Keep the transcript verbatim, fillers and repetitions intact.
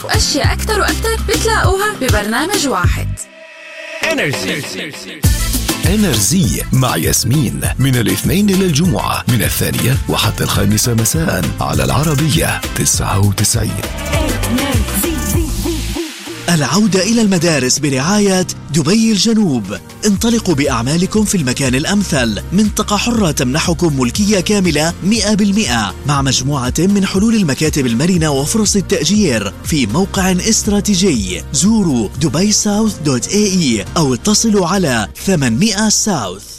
وأشياء أكتر وأكتر بتلاقوها ببرنامج واحد. إنرجي إنرجي مع ياسمين من الاثنين إلى الجمعة من الثانية وحتى الخامسة مساء على العربية تسعة وتسعين. العودة إلى المدارس برعاية دبي الجنوب. انطلقوا بأعمالكم في المكان الأمثل. منطقة حرة تمنحكم ملكية كاملة مئة بالمئة مع مجموعة من حلول المكاتب المرنة وفرص التأجير في موقع استراتيجي. زوروا دبي ساوث دوت اي اي أو اتصلوا على ثمانمئة ساوث.